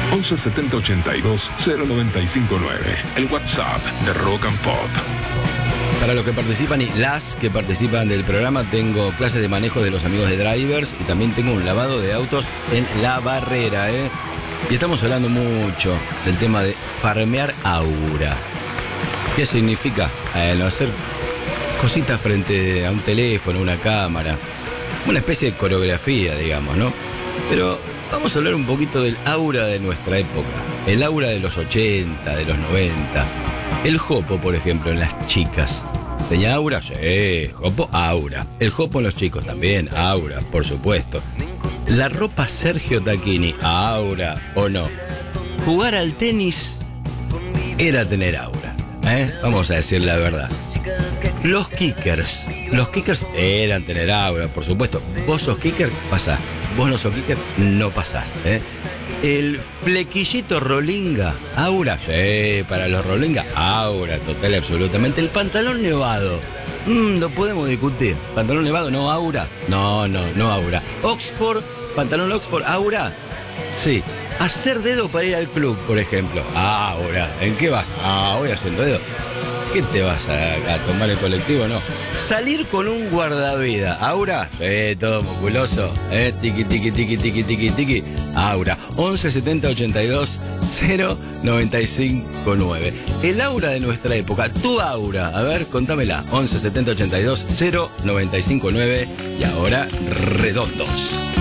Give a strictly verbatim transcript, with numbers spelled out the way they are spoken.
once setenta ochenta y dos cero noventa y cinco nueve. El WhatsApp de Rock and Pop. Para los que participan y las que participan del programa, tengo clases de manejo de los amigos de Drivers y también tengo un lavado de autos en La Barrera, ¿eh? Y estamos hablando mucho del tema de farmear aura. ¿Qué significa? Eh, no hacer cositas frente a un teléfono, una cámara. Una especie de coreografía, digamos, ¿no? Pero vamos a hablar un poquito del aura de nuestra época. El aura de los ochenta, de los noventa. El jopo, por ejemplo, en las chicas. ¿Tenía aura? Sí, jopo, aura. El jopo en los chicos también, aura, por supuesto. La ropa Sergio Tacchini, aura o no. Jugar al tenis era tener aura, ¿eh? Vamos a decir la verdad. Los kickers, los kickers eran tener aura, por supuesto. Vos sos kicker, pasás. Vos no sos kicker, no pasás, ¿eh? El flequillito rolinga, aura, sí, para los rolinga, aura, total y absolutamente. El pantalón nevado, mmm, lo podemos discutir. Pantalón nevado, no aura, no, no, no aura. Oxford, pantalón Oxford, aura, sí. Hacer dedo para ir al club, por ejemplo, aura. ¿En qué vas? Ah, voy haciendo dedo. ¿Qué te vas a, a tomar el colectivo? No. Salir con un guardavida. ¿Aura? Eh, todo musculoso. Eh, tiki, tiki, tiki, tiki, tiki, tiki. Aura. once setenta ochenta y dos cero noventa y cinco nueve. El aura de nuestra época. Tu aura. A ver, contámela. once setenta ochenta y dos cero noventa y cinco nueve. Y ahora, redondos.